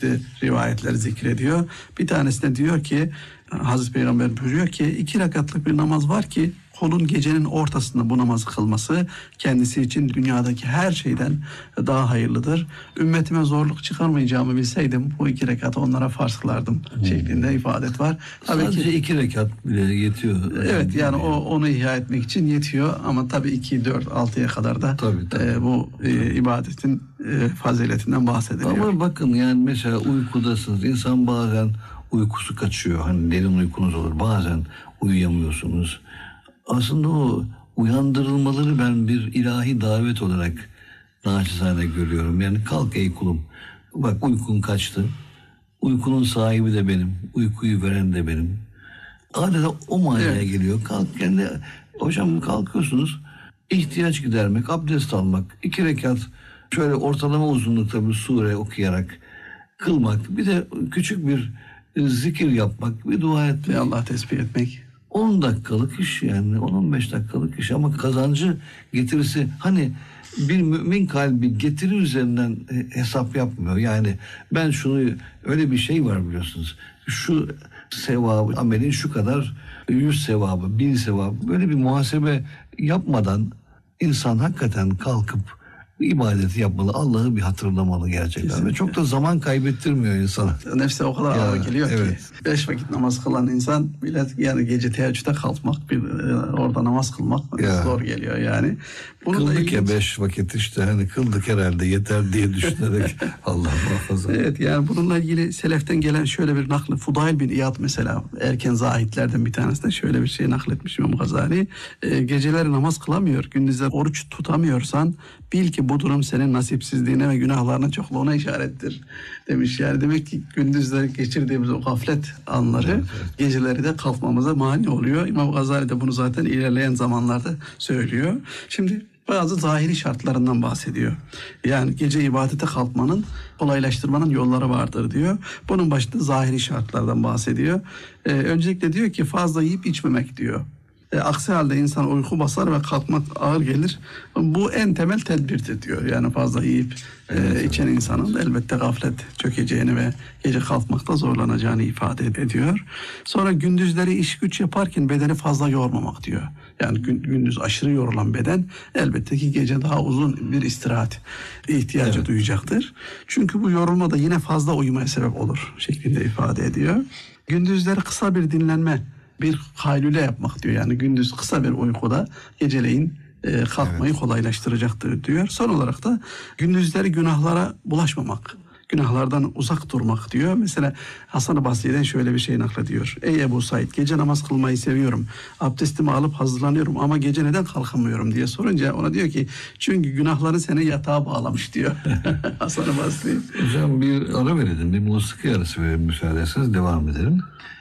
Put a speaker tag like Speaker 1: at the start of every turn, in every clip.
Speaker 1: çeşitli rivayetler zikrediyor. Bir tanesinde diyor ki Hazreti Peygamber buyuruyor ki 2 rekatlık bir namaz var ki kulun gecenin ortasında bu namazı kılması kendisi için dünyadaki her şeyden daha hayırlıdır. Ümmetime zorluk çıkarmayacağımı bilseydim bu 2 rekatı onlara farz kılardım şeklinde ifadet var.
Speaker 2: Tabii sadece ki, 2 rekat bile yetiyor.
Speaker 1: Evet yani onu ihya etmek için yetiyor ama tabii 2, 4, 6'ya kadar da tabii. Bu ibadetin faziletinden bahsediliyor.
Speaker 2: Ama bakın yani mesela uykudasınız. İnsan bazen uykusu kaçıyor. Hani derin uykunuz olur. Bazen uyuyamıyorsunuz. Aslında o uyandırılmaları ben bir ilahi davet olarak naçizane görüyorum. Yani kalk ey kulum. Bak uykun kaçtı. Uykunun sahibi de benim. Uykuyu veren de benim. Adeta o manaya geliyor. Kalk kendi. Hocam kalkıyorsunuz. İhtiyaç gidermek, abdest almak, 2 rekat şöyle ortalama uzunlukta bir sure okuyarak kılmak. Bir de küçük bir zikir yapmak, bir dua etmek.
Speaker 1: Allah tesbih etmek.
Speaker 2: 10 dakikalık iş yani 10-15 dakikalık iş ama kazancı getirisi hani bir mümin kalbi getiri üzerinden hesap yapmıyor. Yani ben şunu öyle bir şey var biliyorsunuz. Şu sevabı amelin şu kadar 100 sevabı 1000 sevabı böyle bir muhasebe yapmadan insan hakikaten kalkıp ibadeti yapmalı. Allah'ı bir hatırlamalı gerçekten. Kesinlikle. Ve çok da zaman kaybettirmiyor insana.
Speaker 1: Nefse o kadar ağır geliyor ki. 5 vakit namaz kılan insan bile yani gece teheccüde kalkmak, orada namaz kılmak zor geliyor yani.
Speaker 2: Bunu kıldık ya 5 vakit işte hani kıldık herhalde yeter diye düşünerek Allah muhafaza.
Speaker 1: Evet yani bununla ilgili seleften gelen şöyle bir nakli Fudayl bin İyad mesela erken zahitlerden bir tanesi de şöyle bir şey nakletmiş İmam Gazali. Geceleri namaz kılamıyor, gündüzler oruç tutamıyorsan bil ki bu durum senin nasipsizliğine ve günahlarının çokluğuna işarettir demiş. Yani demek ki gündüzleri geçirdiğimiz o gaflet anları geceleri de kalkmamıza mani oluyor. İmam Gazali de bunu zaten ilerleyen zamanlarda söylüyor. Şimdi bazı zahiri şartlarından bahsediyor. Yani gece ibadete kalkmanın kolaylaştırmanın yolları vardır diyor. Bunun başında zahiri şartlardan bahsediyor. Öncelikle diyor ki fazla yiyip içmemek diyor. Aksi halde insan uyku basar ve kalkmak ağır gelir. Bu en temel tedbirdir diyor. Yani fazla yiyip içen insanın elbette gaflet çökeceğini ve gece kalkmakta zorlanacağını ifade ediyor. Sonra gündüzleri iş güç yaparken bedeni fazla yormamak diyor. Yani gündüz aşırı yorulan beden elbette ki gece daha uzun bir istirahat ihtiyacı duyacaktır. Çünkü bu yorulma da yine fazla uyumaya sebep olur şeklinde ifade ediyor. Gündüzleri kısa bir dinlenme, bir kaylule yapmak diyor. Yani gündüz kısa bir uykuda geceleyin kalkmayı kolaylaştıracaktır diyor. Son olarak da gündüzleri günahlara bulaşmamak, günahlardan uzak durmak diyor. Mesela Hasan-ı Basri'den şöyle bir şey naklediyor. Ey Ebu Said, gece namaz kılmayı seviyorum. Abdestimi alıp hazırlanıyorum ama gece neden kalkamıyorum diye sorunca ona diyor ki çünkü günahları seni yatağa bağlamış diyor. Hasan-ı Basri.
Speaker 2: Hocam bir ara verelim, bir musiki arası verelim müsaade ederseniz devam edelim.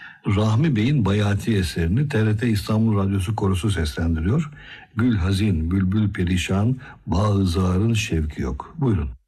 Speaker 2: Rahmi Bey'in Bayati eserini TRT İstanbul Radyosu Korosu seslendiriyor. Gül hazin, bülbül perişan, bağ-ı zarın şevki yok. Buyurun.